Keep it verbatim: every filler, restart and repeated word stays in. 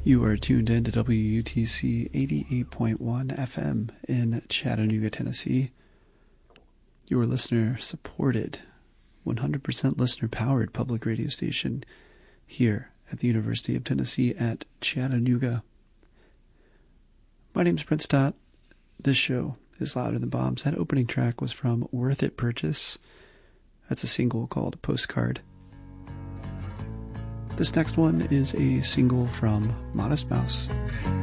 You are tuned in to W U T C eighty-eight point one F M in Chattanooga, Tennessee. Your listener-supported, one hundred percent listener-powered public radio station here at the University of Tennessee at Chattanooga. My name's Brent Stott. This show is Louder Than Bombs. That opening track was from Worth It Purchase. That's a single called Postcard. This next one is a single from Modest Mouse.